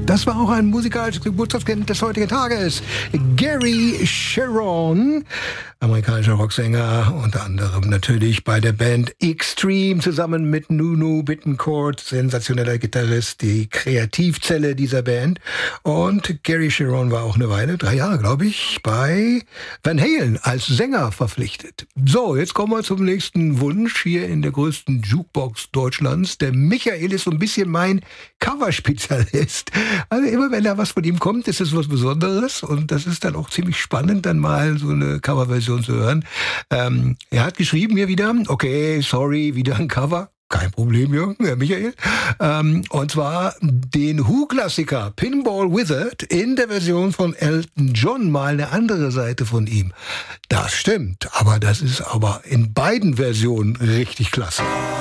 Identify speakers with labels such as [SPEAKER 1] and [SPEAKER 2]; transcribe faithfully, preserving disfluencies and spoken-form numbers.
[SPEAKER 1] Das war auch ein musikalisches Geburtstagskind des heutigen Tages. Gary Cherone, amerikanischer Rocksänger, unter anderem natürlich bei der Band Extreme zusammen mit Nuno Bittencourt, sensationeller Gitarrist, die Kreativzelle dieser Band. Und Gary Cherone war auch eine Weile, drei Jahre glaube ich, bei Van Halen als Sänger verpflichtet. So, jetzt kommen wir zum nächsten Wunsch hier in der größten Jukebox Deutschlands. Der Michael ist so ein bisschen mein Coverspezialist. Also immer wenn da was von ihm kommt, ist es was Besonderes und das ist dann auch ziemlich spannend, dann mal so eine Coverversion zu hören. Ähm, er hat geschrieben hier wieder, okay, sorry, wieder ein Cover. Kein Problem, Jürgen, Herr Michael. Ähm, und zwar den Who-Klassiker Pinball Wizard in der Version von Elton John, mal eine andere Seite von ihm. Das stimmt, aber das ist aber in beiden Versionen richtig klasse.